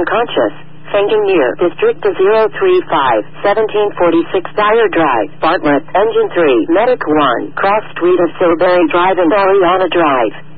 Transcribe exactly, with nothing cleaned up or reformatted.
unconscious. Fainting near District zero three five, seventeen forty-six Dyer Drive, Bartlett. Engine three, Medic one, Cross Street of Silbury Drive and Ariana Drive.